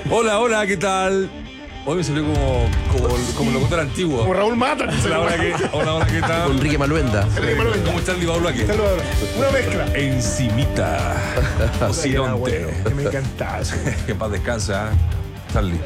Hola, hola, ¿qué tal? Hoy me salió como locutor antiguo. Como Raúl Mata. Hola, ¿qué tal? Con Enrique Maluenda. ¿Cómo está el Baulaque? Una mezcla. Encimita. Occidente. Que me encantaba eso. Que en paz descansa, Charlie.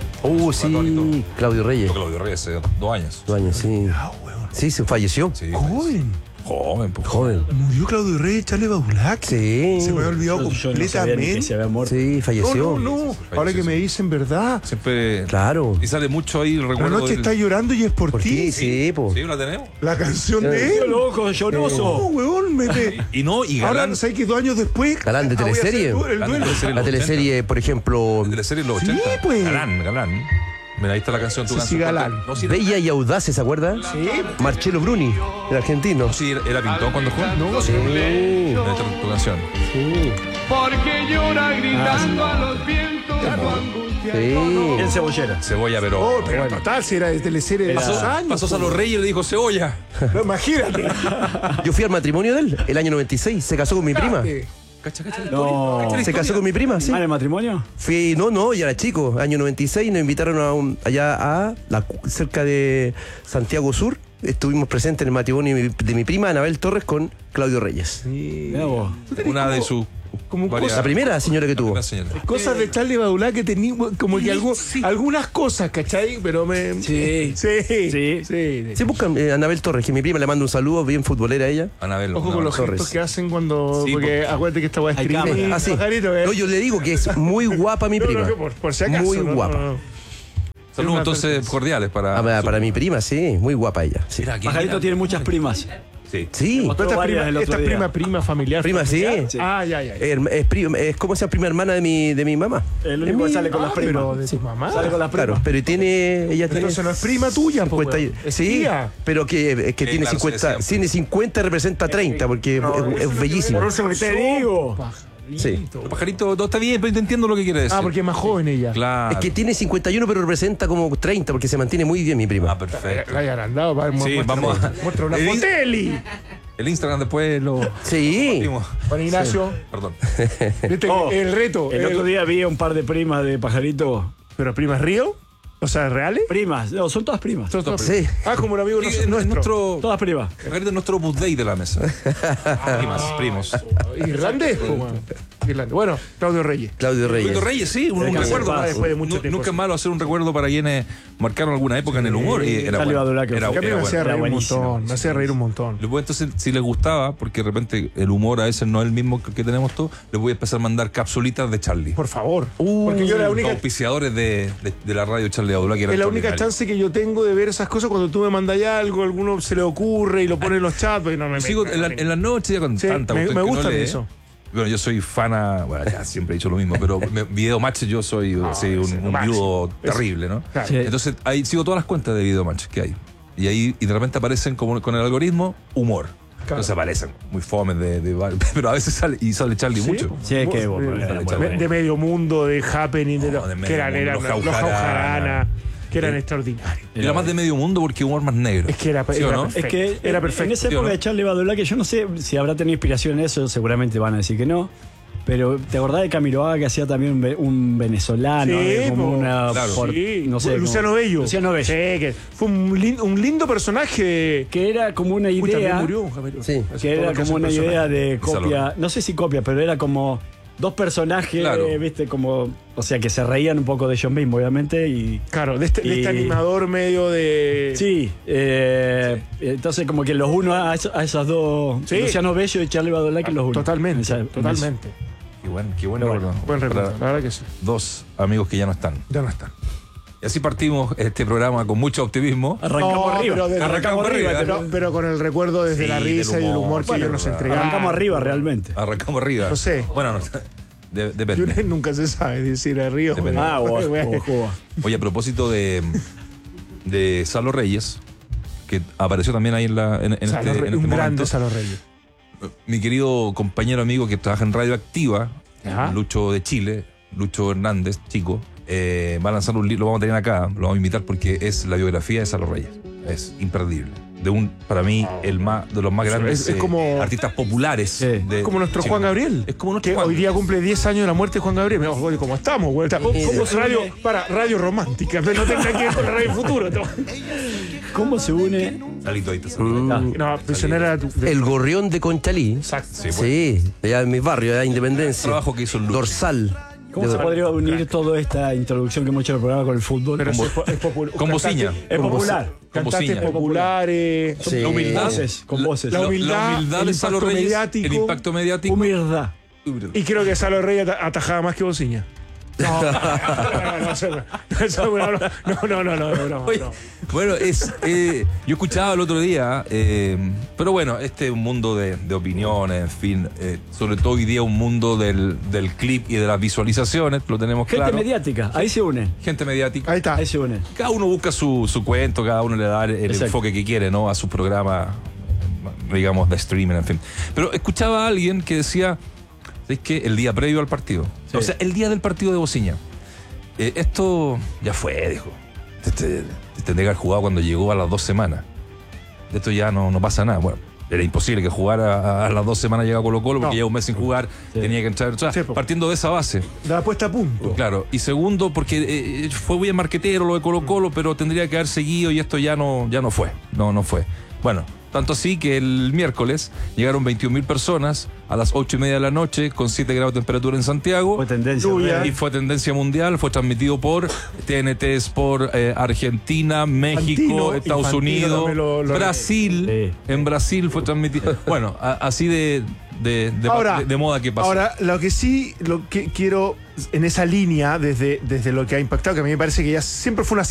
Sí, Claudio Reyes. Claudio Reyes, hace 2 años. 2 años, sí. Sí, se falleció. Sí, Joven. joven, pues. Joven. Murió Claudio Reyes, Charlie Baulac. Sí. Se me había olvidado Yo no sabía ni completamente. que se había muerto. Sí, falleció. No. Ahora que me dicen verdad. Siempre. Claro. Y sale mucho ahí el La recuerdo. noche está llorando y es por ¿Por ti. qué? Sí, po. Sí, la tenemos. La canción de ¡Qué él. loco, No, lloroso! huevón, Y no, y Ahora, Galán. ¿sabes que 2 años después? Galán de voy a hacer teleserie. el Galán de duelo. teleserie. La teleserie, por ejemplo, La teleserie en los Sí, 80. pues. Galán. Mira, ahí está la canción. Tu Sí, canción. Galán. No, sí, Bella y Audaces, ¿se acuerda? Sí. Marcelo Bruni, el argentino. no, sí, era pintón cuando jugó. No, sí. Sí. Mira, esta tu canción. Sí. Porque llora gritando a los vientos su angustia. Sí. El cebollera. Cebolla, pero. Oh, pero total, si era de teleserie de esos años. Pasó a los Reyes y le dijo cebolla. No, imagínate. Yo fui al matrimonio de él el año 96. Se casó con mi prima. Cacha. No. Se casó con mi prima, sí. ¿Ah, en el matrimonio? Fui, no, ya era chico, año 96, nos invitaron allá a cerca de Santiago Sur. Estuvimos presentes en el matrimonio de mi prima Anabel Torres con Claudio Reyes. Mirá vos. Una de sus. Como varias- La primera señora que tuvo. La señora. cosas de Charlie Baulac que tenía como que algunas cosas, ¿cachai? Pero me. Sí. Sí. Sí, buscan Anabel Torres, que mi prima le manda un saludo, bien futbolera ella. Anabel. Ojo con los Torres. gestos que hacen cuando. Sí, porque acuérdate que esta weá es Hay streaming. cámara. Ah, sí. Pajarito, No, yo le digo que es muy guapa mi prima. por si acaso. Muy no, guapa. no. Saludos entonces cordiales para. Para mi prima, sí, muy guapa ella. Sí. Mira, ¿quién Pajarito era? tiene muchas primas. Sí. Sí. Mostró Esta varias el otro día. prima familiar. Prima, sí. Sí. Ah, ya. Es como esa prima hermana de mi mamá. El único que sale con las primas. Pero de tu mamá. Sale con las primas. Claro, pero ella tiene. Entonces no es prima tuya, po, 50 weón. Es sí, tía. pero que tiene claro, 50. se decía. Tiene 50 representa 30, porque es bellísima. Por eso me Te digo. Sí. Pajarito, no está bien, pero te entiendo lo que quiere decir. Ah, porque es más joven ella. Claro. Es que tiene 51, pero representa como 30, porque se mantiene muy bien mi prima. Ah, perfecto. La hayan andado para Sí, vamos a- Muestra una El- foteli. El Instagram después lo. Sí. compartimos. Juan Ignacio. Perdón. ¿Viste? Oh, El reto. El otro día vi un par de primas de Pajarito. ¿Pero primas Río? O sea, ¿reales? Primas. No, son todas primas. Son todas Sí. Ah, como un amigo Sí, nuestro. es nuestro. Todas primas. Pajarito es nuestro Opus Dei de la mesa. Primos. Irlandés, po, weón. Irlandés. Bueno, Claudio Reyes. Claudio Reyes. Claudio Reyes, sí, un Descansa en recuerdo. paz. Después de mucho tiempo. Nunca es malo hacer un recuerdo para quienes marcaron alguna época en el humor. Y era Charlie bueno. Badulaque. Era Que a mí me bueno. hacía reír un buenísimo. montón. Me hacía reír un montón. Les voy, entonces, si les gustaba, porque de repente el humor a veces no es el mismo que tenemos todos, les voy a empezar a mandar capsulitas de Charlie. Por favor. Porque yo la Los única. auspiciadores de la radio Charlie Badulaque eran Es la única extraordinarios. chance que yo tengo de ver esas cosas cuando tú me mandas algo, alguno se le ocurre y lo pone en los chats, pues no me Sigo en la noche ya con Sí, tanta me cuestión que gusta no lee. eso. Bueno, yo soy bueno, ya siempre he dicho lo mismo, pero Video Match yo soy sí, un máximo. viudo Es- terrible, ¿no? Claro. Sí. Entonces ahí sigo todas las cuentas de Video Match que hay. Y de repente aparecen como con el algoritmo humor. Entonces aparecen muy fomes pero a veces sale Charlie Sí, mucho. pues. Sí, qué bueno. De medio mundo, de Happening, de, No, de que medio eran, mundo, eran los los Jaujarana. Jaujarana, que eran extraordinarios. Era más de medio mundo porque humor más negro. Es que era, ¿Sí o era no? perfecto. Es que era en perfecto. esa ¿Sí o época no? de Charlie Badulaque, yo no sé si habrá tenido inspiración en eso, seguramente van a decir que no. Pero ¿te acordás de Camiroaga que hacía también un venezolano? Sí, como po. una. Claro. Sí, no sé. Luciano como- Bello. Luciano Bello. Sí, que fue un lindo personaje. Que era como una Uy, también idea. murió, Javier. Sí. Que era como una idea de Salón. copia. No sé si copia, pero era como dos personajes, Claro. viste, como. O sea, que se reían un poco de ellos mismos, obviamente. Y. Claro, de este Y- animador medio de. Sí, entonces como que los uno a esas dos, Sí. Luciano Bello y Charlie Badulaque los uno. Totalmente, En esa- en totalmente. Qué bueno Pero recuerdo. Buen recuerdo, Para la verdad que sí. dos amigos que ya no están. Ya no está. Y así partimos este programa con mucho optimismo. Arrancamos No, arriba. pero de- Arrancamos arriba. Pero con el recuerdo desde Sí, la risa del y el humor. humor que Bueno, ellos nos entregaron. Arrancamos arriba realmente. Arrancamos arriba. No sé. Bueno, depende. Nunca se sabe decir arriba. Depende. Ah, vos, vos. Oye, a propósito de Salo Reyes, que apareció también ahí en este un grande momento. Salo Reyes. Mi querido compañero amigo que trabaja en Radio Activa, Ajá. Lucho de Chile, Lucho Hernández, chico, va a lanzar un libro, lo vamos a tener acá, lo vamos a invitar porque es la biografía de Salo Reyes. Es imperdible. para mí, de los más grandes Es como- artistas populares. Sí. de Como nuestro Chile. Juan Gabriel. Es como nuestro que Juan. hoy día cumple 10 años de la muerte de Juan Gabriel. Mira, oye, ¿cómo estamos, güey? ¿Cómo se radio, une? radio romántica, pero no tenga que ver con la radio futuro. ¿Cómo se une? Salito ahí te No, prisionera de El gorrión de Conchalí. Exacto. Sí, allá en mi barrio, allá en Independencia. trabajo que hizo el Lucho. Dorsal. ¿Cómo se podría unir toda esta introducción que hemos hecho al programa con el fútbol? Pero es popular. Con bocina. Es popular. Con Cantantes bocina. populares. Sí. La humildad. Voces, con voces. La humildad, de el Salo impacto Reyes, mediático. el impacto mediático. Humildad. Y creo que Salo Reyes atajaba más que Bociña. No. Oye, bueno, yo escuchaba el otro día, pero bueno, este es un mundo de opiniones, en fin, sobre todo hoy día un mundo del clip y de las visualizaciones, lo tenemos Gente claro. mediática, ahí se une. Gente mediática. Ahí está. Ahí se une. Cada uno busca su cuento, cada uno le da el Exacto. enfoque que quiere, ¿no? A su programa, digamos, de streaming, en fin. Pero escuchaba a alguien que decía, es que el día previo al partido, Sí. o sea, el día del partido de Bociña, esto ya fue, dijo. Tendría que haber jugado cuando llegó a las 2 semanas. De esto ya no pasa nada. Bueno, era imposible que jugara a las 2 semanas llega Colo-Colo porque No. lleva un mes sin jugar, Sí. tenía que entrar. O sea, Sí, po. partiendo de esa base. La puesta a punto. Claro, y segundo, porque fue bien marquetero lo de Colo-Colo, pero tendría que haber seguido y esto ya no fue. No fue. Bueno, tanto así que el miércoles llegaron 21.000 personas a las 8:30 de la noche con 7 grados de temperatura en Santiago. Fue tendencia. Lluvia. ¿verdad? Y fue tendencia mundial, fue transmitido por TNT Sport Argentina, México, Infantino, Estados Infantino Unidos, también lo- Brasil. Sí. En Brasil fue transmitido. Bueno, así de moda que pasó. Ahora, lo que sí, lo que quiero en esa línea, desde lo que ha impactado, que a mí me parece que ya siempre fue una